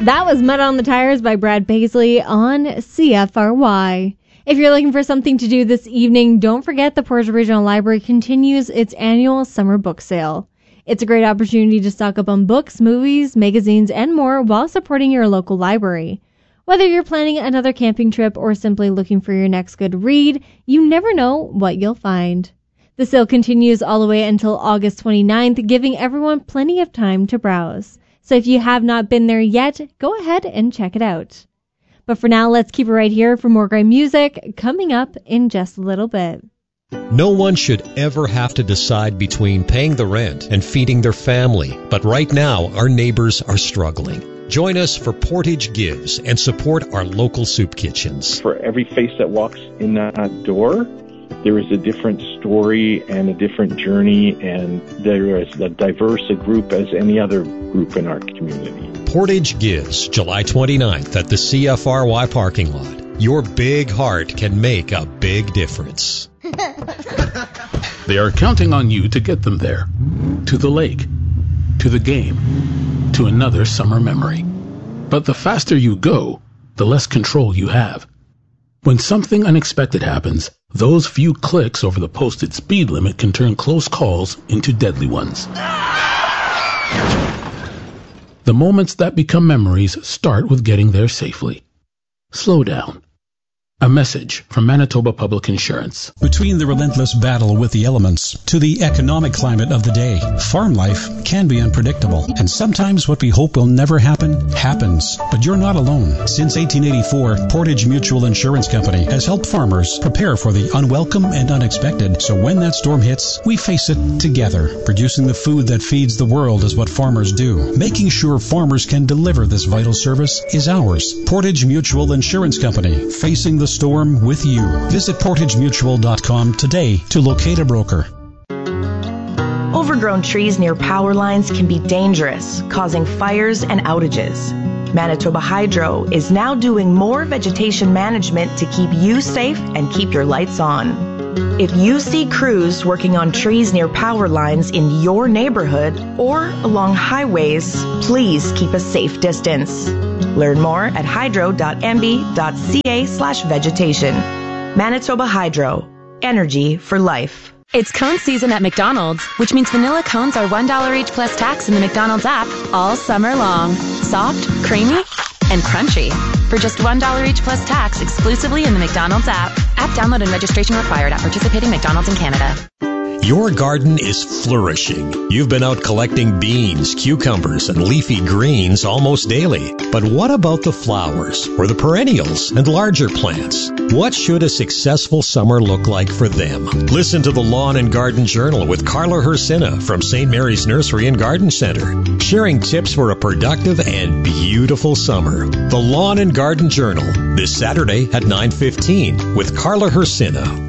That was Mud on the Tires by Brad Paisley on CFRY. If you're looking for something to do this evening, don't forget the Portage Regional Library continues its annual summer book sale. It's a great opportunity to stock up on books, movies, magazines, and more while supporting your local library. Whether you're planning another camping trip or simply looking for your next good read, you never know what you'll find. The sale continues all the way until August 29th, giving everyone plenty of time to browse. So if you have not been there yet, go ahead and check it out. But for now, let's keep it right here for more great music coming up in just a little bit. No one should ever have to decide between paying the rent and feeding their family. But right now, our neighbors are struggling. Join us for Portage Gives and support our local soup kitchens. For every face that walks in that door, there is a different story and a different journey, and there is as diverse a group as any other group in our community. Portage Gives, July 29th at the CFRY parking lot. Your big heart can make a big difference. They are counting on you to get them there. To the lake. To the game. To another summer memory. But the faster you go, the less control you have. When something unexpected happens, those few clicks over the posted speed limit can turn close calls into deadly ones. The moments that become memories start with getting there safely. Slow down. A message from Manitoba Public Insurance. Between the relentless battle with the elements to the economic climate of the day, farm life can be unpredictable. And sometimes what we hope will never happen, happens. But you're not alone. Since 1884, Portage Mutual Insurance Company has helped farmers prepare for the unwelcome and unexpected. So when that storm hits, we face it together. Producing the food that feeds the world is what farmers do. Making sure farmers can deliver this vital service is ours. Portage Mutual Insurance Company, facing the storm with you. Visit portagemutual.com today to locate a broker. Overgrown trees near power lines can be dangerous, causing fires and outages. Manitoba Hydro is now doing more vegetation management to keep you safe and keep your lights on. If you see crews working on trees near power lines in your neighborhood or along highways, please keep a safe distance. Learn more at hydro.mb.ca/vegetation. Manitoba Hydro. Energy for life. It's cone season at McDonald's, which means vanilla cones are $1 each plus tax in the McDonald's app all summer long. Soft, creamy, and crunchy. For just $1 each plus tax exclusively in the McDonald's app. App download and registration required at participating McDonald's in Canada. Your garden is flourishing. You've been out collecting beans, cucumbers, and leafy greens almost daily. But what about the flowers, or the perennials, and larger plants? What should a successful summer look like for them? Listen to the Lawn and Garden Journal with Carla Hersina from St. Mary's Nursery and Garden Center, sharing tips for a productive and beautiful summer. The Lawn and Garden Journal, this Saturday at 9:15 with Carla Hersina.